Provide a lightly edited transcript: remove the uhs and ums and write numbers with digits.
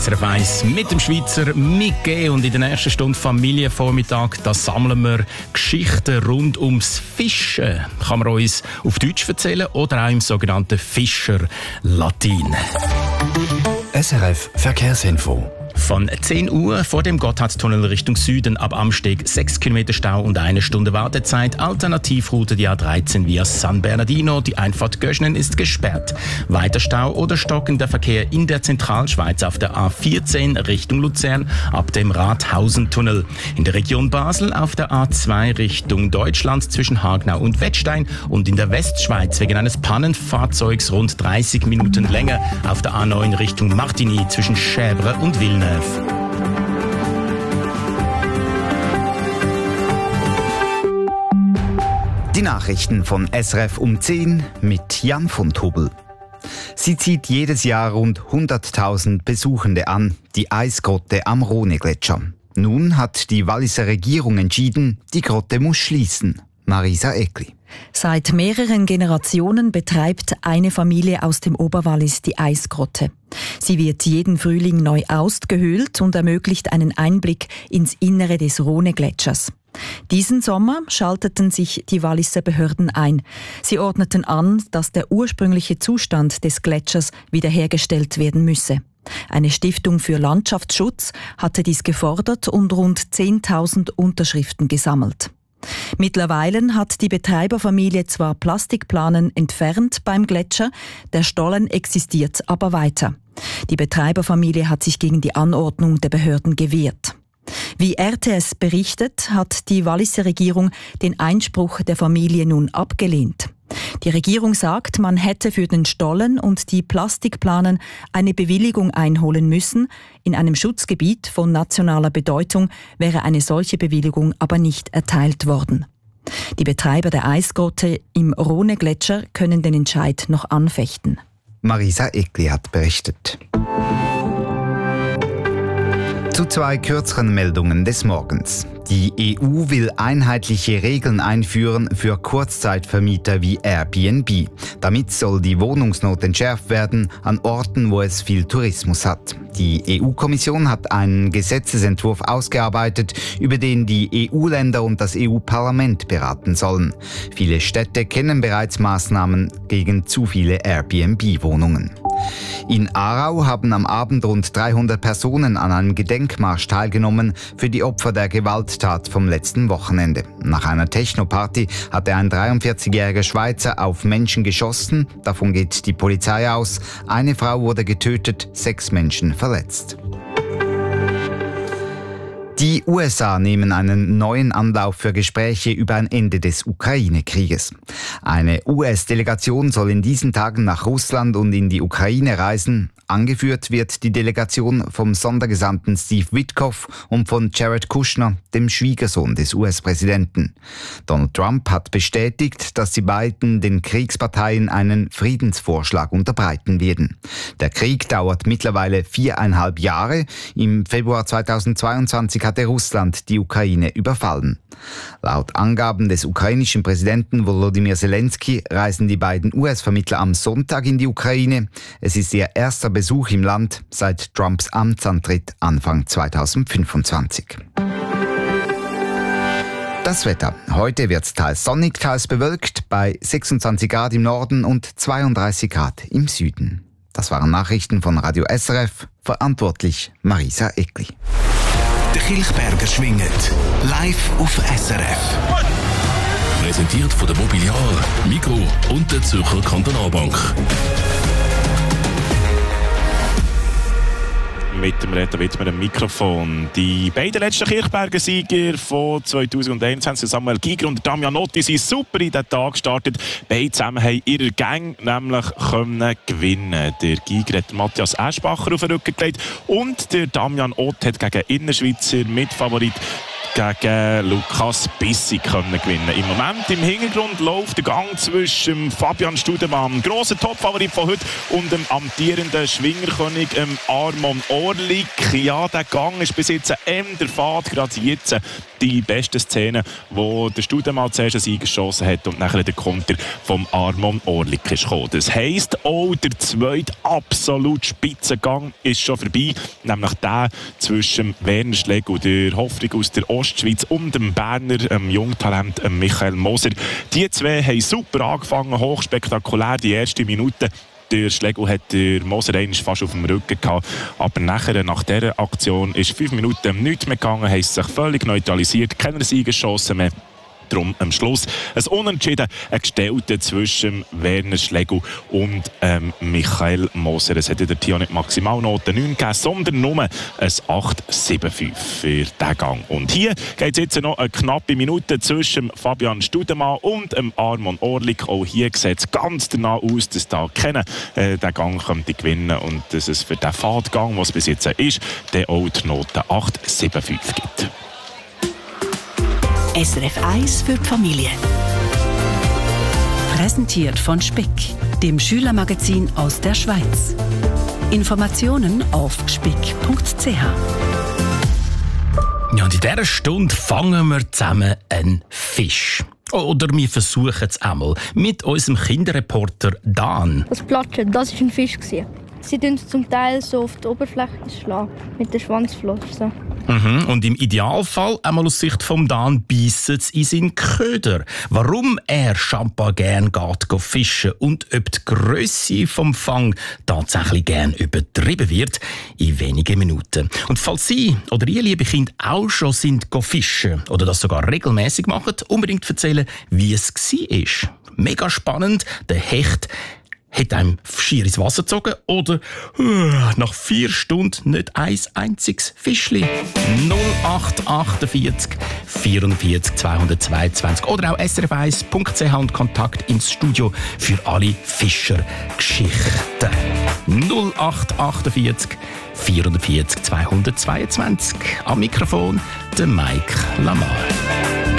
SRF 1 mit dem Schweizer Mickey und in der nächsten Stunde Familienvormittag, da sammeln wir Geschichten rund ums Fischen. Kann man uns auf Deutsch erzählen oder auch im sogenannten Fischer-Latin. SRF Verkehrsinfo. Von 10 Uhr vor dem Gotthardtunnel Richtung Süden ab Amsteg 6 Kilometer Stau und 1 Stunde Wartezeit. Alternativroute die A13 via San Bernardino. Die Einfahrt Göschnen ist gesperrt. Weiter Stau oder stockender Verkehr in der Zentralschweiz auf der A14 Richtung Luzern ab dem Rathausentunnel. In der Region Basel auf der A2 Richtung Deutschland zwischen Hagnau und Wettstein und in der Westschweiz wegen eines Pannenfahrzeugs rund 30 Minuten länger auf der A9 Richtung Martigny zwischen Schäbre und Villeneuve. Die Nachrichten von SRF um 10 mit Jan von Tobel. Sie zieht jedes Jahr rund 100.000 Besuchende an, die Eisgrotte am Rhônegletscher. Nun hat die Walliser Regierung entschieden, die Grotte muss schließen. Marisa Eckli. Seit mehreren Generationen betreibt eine Familie aus dem Oberwallis die Eisgrotte. Sie wird jeden Frühling neu ausgehöhlt und ermöglicht einen Einblick ins Innere des Rhônegletschers. Diesen Sommer schalteten sich die Walliser Behörden ein. Sie ordneten an, dass der ursprüngliche Zustand des Gletschers wiederhergestellt werden müsse. Eine Stiftung für Landschaftsschutz hatte dies gefordert und rund 10.000 Unterschriften gesammelt. Mittlerweile hat die Betreiberfamilie zwar Plastikplanen entfernt beim Gletscher, der Stollen existiert aber weiter. Die Betreiberfamilie hat sich gegen die Anordnung der Behörden gewehrt. Wie RTS berichtet, hat die Walliser Regierung den Einspruch der Familie nun abgelehnt. Die Regierung sagt, man hätte für den Stollen und die Plastikplanen eine Bewilligung einholen müssen. In einem Schutzgebiet von nationaler Bedeutung wäre eine solche Bewilligung aber nicht erteilt worden. Die Betreiber der Eisgrotte im Rhônegletscher können den Entscheid noch anfechten. Marisa Eckli hat berichtet. Zu 2 kürzeren Meldungen des Morgens. Die EU will einheitliche Regeln einführen für Kurzzeitvermieter wie Airbnb. Damit soll die Wohnungsnot entschärft werden an Orten, wo es viel Tourismus hat. Die EU-Kommission hat einen Gesetzesentwurf ausgearbeitet, über den die EU-Länder und das EU-Parlament beraten sollen. Viele Städte kennen bereits Maßnahmen gegen zu viele Airbnb-Wohnungen. In Aarau haben am Abend rund 300 Personen an einem Gedenkmarsch teilgenommen für die Opfer der Gewalttat vom letzten Wochenende. Nach einer Techno-Party hatte ein 43-jähriger Schweizer auf Menschen geschossen. Davon geht die Polizei aus. Eine Frau wurde getötet, 6 Menschen verletzt. Die USA nehmen einen neuen Anlauf für Gespräche über ein Ende des Ukraine-Krieges. Eine US-Delegation soll in diesen Tagen nach Russland und in die Ukraine reisen. Angeführt wird die Delegation vom Sondergesandten Steve Witkoff und von Jared Kushner, dem Schwiegersohn des US-Präsidenten. Donald Trump hat bestätigt, dass die beiden den Kriegsparteien einen Friedensvorschlag unterbreiten werden. Der Krieg dauert mittlerweile 4,5 Jahre. Im Februar 2022 hatte Russland die Ukraine überfallen. Laut Angaben des ukrainischen Präsidenten Volodymyr Zelensky reisen die beiden US-Vermittler am Sonntag in die Ukraine. Es ist ihr erster Besuch im Land seit Trumps Amtsantritt Anfang 2025. Das Wetter. Heute wird es teils sonnig, teils bewölkt, bei 26 Grad im Norden und 32 Grad im Süden. Das waren Nachrichten von Radio SRF, verantwortlich Marisa Eckli. Der Kilchberger schwingt live auf SRF. Präsentiert von der Mobiliar, Migros und der Zürcher Kantonalbank. Mit dem Reto Wittmer am Mikrofon. Die beiden letzten Kirchberger Sieger von 2021, Samuel Giger und Damian Otti, sind super in den Tag gestartet. Beide zusammen haben ihre Gang nämlich gewinnen. Der Giger hat Matthias Eschbacher auf den Rücken gelegt und der Damian Ott hat gegen Innerschweizer Mitfavorit gegen Lukas Bissig gewinnen. Im Moment im Hintergrund läuft der Gang zwischen Fabian Studemann, dem grossen Topfavorit von heute, und dem amtierenden Schwingerkönig Armon Orlik. Ja, der Gang ist bis jetzt der Fahrt, gerade jetzt die beste Szene, wo der Studemann zuerst einen Sieg geschossen hat und nachher der Konter vom Armon Orlik ist gekommen. Das heisst, auch der zweite absolut Spitzengang ist schon vorbei, nämlich der zwischen Werner Schlegel, der Hoffnung aus der Ostschweiz, und dem Berner Jungtalent Michael Moser. Die zwei haben super angefangen, hochspektakulär die erste Minute. Der Schlegel hat der Moser fast auf dem Rücken gehabt. Aber nachher, nach dieser Aktion ist 5 Minuten nichts mehr gegangen, haben sich völlig neutralisiert, keine Siegeschancen mehr. Darum am Schluss ein Unentschieden, ein Gestellte zwischen Werner Schlegel und Michael Moser. Es hat in der Tio nicht Maximalnote 9 gegeben, sondern nur ein 8,75 für diesen Gang. Und hier geht es jetzt noch eine knappe Minute zwischen Fabian Studemann und Armon Orlik. Auch hier sieht es ganz danach aus, dass da keiner den Gang könnte gewinnen und dass es für den Fahrtgang, was es bis jetzt ist, dann auch die Note 8,75 gibt. SRF 1 für die Familie. Präsentiert von Spick, dem Schülermagazin aus der Schweiz. Informationen auf spick.ch. Ja, und in dieser Stunde fangen wir zusammen einen Fisch. Oder wir versuchen es einmal mit unserem Kinderreporter Dan. Das Platschen, das war ein Fisch. Sie tun zum Teil so auf die Oberfläche schlagen, mit der Schwanzflosse. Und im Idealfall, einmal aus Sicht vom Dan, beissen sie in seinen Köder. Warum er scheinbar gern geht fischen und ob die Grösse vom Fang tatsächlich gern übertrieben wird, in wenigen Minuten. Und falls Sie oder ihr, liebe Kinder, auch schon sind fischen oder das sogar regelmäßig machen, unbedingt erzählen, wie es war. Mega spannend, der Hecht hat einem schier ins Wasser gezogen oder nach 4 Stunden nicht ein einziges Fischli. 0848 44 222 oder auch srf1.ch und Kontakt ins Studio für alle Fischergeschichten. 0848 44 222. Am Mikrofon der Mike Lamar.